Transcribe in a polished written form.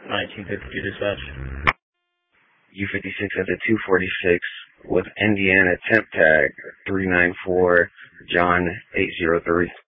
1952 dispatch. U-56 at the 246 with Indiana temp tag 394 John 803.